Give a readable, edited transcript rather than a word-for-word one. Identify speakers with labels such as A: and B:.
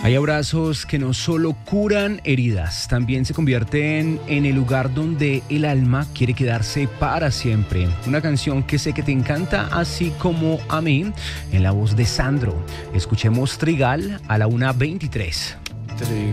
A: Hay abrazos que no solo curan heridas, también se convierten en el lugar donde el alma quiere quedarse para siempre. Una canción que sé que te encanta, así como a mí, en la voz de Sandro. Escuchemos Trigal a la 1:23.